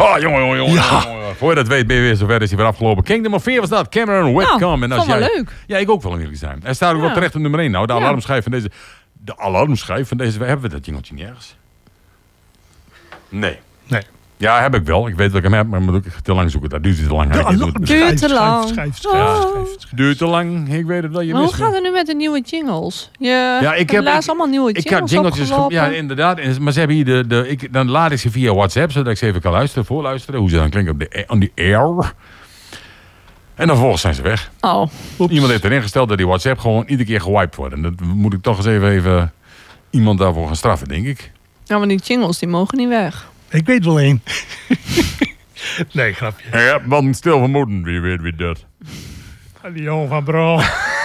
Oh, jongen. Voor je dat weet ben je weer zover is hij weer afgelopen. Kingdom of Fear was dat. Cameron Whitcomb. En vond wel leuk. Ja, ik ook wel eerlijk zijn. Hij staat ook wel terecht op nummer 1. Nou, de alarmschijf van deze... De alarmschijf van deze... Hebben we dat jingeltje niet ergens? Nee. Ja, heb ik wel. Ik weet dat ik hem heb, maar moet ik te lang zoeken. Dat duurt te lang. Duurt te lang. Duurt te lang. Ik weet het wel. Hoe gaat het nu met de nieuwe jingles? Ik heb laatst allemaal nieuwe jingles. Ik had jingeltjes. Ja, inderdaad. Maar ze hebben hier dan laat ik ze via WhatsApp, zodat ik ze even kan voorluisteren. Hoe ze dan klinken on the air. En dan vervolgens zijn ze weg. Oh. Iemand heeft erin gesteld dat die WhatsApp gewoon iedere keer gewiped wordt. En dat moet ik toch eens even iemand daarvoor gaan straffen, denk ik. Ja, maar die jingles die mogen niet weg. Ik weet wel één. Nee, grapje. Ja, man, stil vermoeden. Wie weet wie dat. Die jongen van Bro.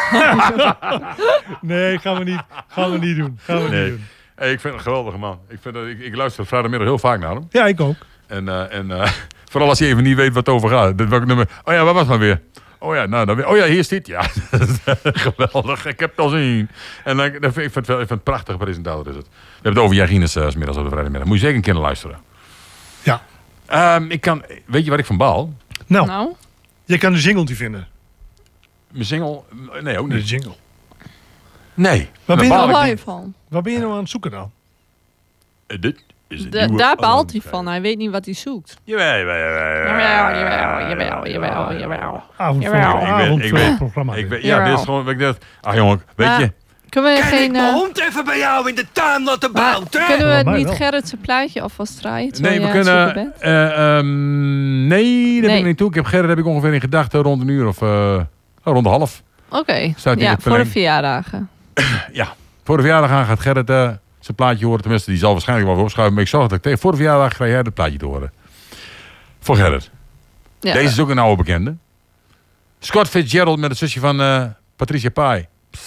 Nee, gaan we niet doen. Hey, ik vind het een geweldige man. Ik luister vrijdagmiddag heel vaak naar hem. Ja, ik ook. En vooral als je even niet weet wat het over gaat. Welk nummer? Oh ja, waar was het maar weer? Oh ja, nou dan weer. Oh ja, hier is dit. Ja, geweldig. Ik heb het al zien. En ik vind het een prachtige presentator is het. We hebben het over Jagines 's middags op de vrijdagmiddag. Moet je zeker een keer naar luisteren. Ja. Weet je waar ik van baal? Nou? Je kan de jingle vinden. Mijn single? Nee, ook niet. De jingle. Nee. Waar ben je van? Waar ben je nou aan het zoeken dan? Dit is daar baalt hij van. Hij weet niet wat hij zoekt. Jawel. Avondprogramma. Ja, dit is gewoon... Ach jongen, weet je... Kunnen we Kan ik mijn hond even bij jou in de tuin laten buiten? Kunnen we niet Gerrit zijn plaatje alvast draaien? Nee, we kunnen... nee, daar ben ik niet toe. Gerrit heb ik ongeveer in gedachten rond een uur of... rond de half. Oké, ja, voor de verjaardagen. Ja, voor de verjaardag gaat Gerrit zijn plaatje horen. Tenminste, die zal waarschijnlijk wel opschuiven. Maar ik zorg dat ik voor de verjaardag ga jij het plaatje te horen. Voor Gerrit. Ja. Deze is ook een oude bekende. Scott Fitzgerald met het zusje van Patricia Pai.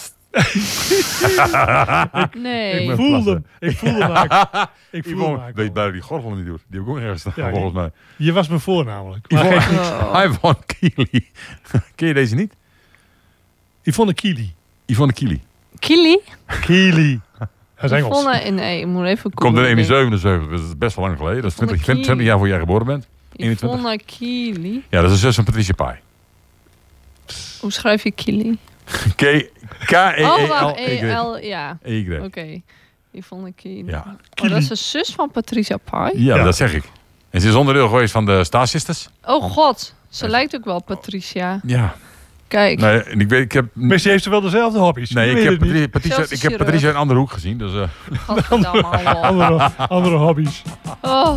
Nee. Ik voelde hem. Weet bij die gorgel niet doet. Die heb ik ook ergens staan, volgens mij. Je was me voor namelijk. Yvonne Keely. Ken je deze niet? Yvonne Keely. Keely? Dat is Engels. Nee, ik moet even komt in 1977. Dat is best wel lang geleden. Dat is 20 jaar voor jij geboren bent. Yvonne Keely. Ja, dat is de zus van Patricia Pai. Hoe schrijf je Keely? K-E-E-L-Y. Ja. Oké. Yvonne Keely. Ja. Oh, dat is de zus van Patricia Pai? Ja, dat zeg ik. En ze is onderdeel geweest van de Star Sisters. Oh god, ze lijkt ook wel op Patricia. Ja. Kijk. Nee, en ik heb... Maar ze heeft wel dezelfde hobby's. Nee, ik heb Patricia in een andere hoek gezien. Dus, andere hobby's. Oh.